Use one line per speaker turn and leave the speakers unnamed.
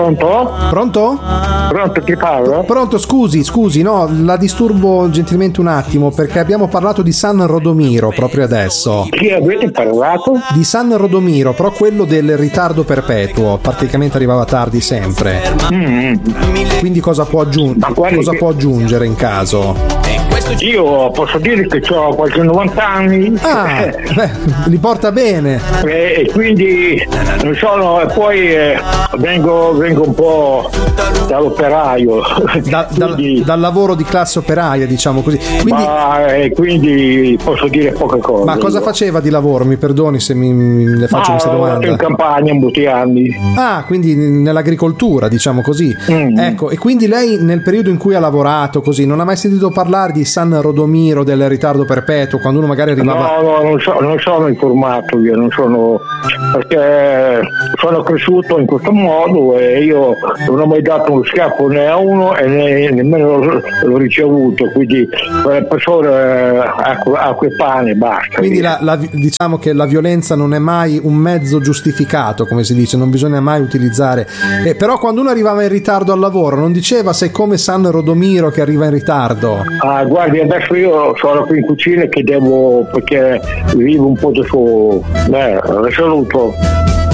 Pronto?
Pronto?
Pronto, chi parla?
Pronto, scusi, no, la disturbo gentilmente un attimo perché abbiamo parlato di San Rodomiro proprio adesso.
Chi avete parlato?
Di San Rodomiro, però quello del ritardo perpetuo, praticamente arrivava tardi sempre. Quindi cosa può aggiungere in caso?
Io posso dire che ho qualche 90 anni.
Li porta bene.
E quindi non sono, e poi vengo un po' dall'operaio.
Dal lavoro di classe operaia, diciamo così.
Quindi posso dire poche cose.
Ma cosa faceva di lavoro? Mi perdoni se le faccio questa domanda.
In campagna molti anni.
Quindi nell'agricoltura, diciamo così. Ecco, e quindi lei nel periodo in cui ha lavorato così non ha mai sentito parlare di San Rodomiro del ritardo perpetuo, quando uno magari arrivava?
No, non sono informato, io non sono, perché sono cresciuto in questo modo e io non ho mai dato uno schiaffo né a uno e nemmeno l'ho ricevuto, quindi le persone acqua e pane basta.
Quindi diciamo che la violenza non è mai un mezzo giustificato, come si dice, non bisogna mai utilizzare. Però quando uno arrivava in ritardo al lavoro non diceva sei come San Rodomiro che arriva in ritardo.
Guardi, adesso io sono qui in cucina che perché vivo un po' da solo. Saluto.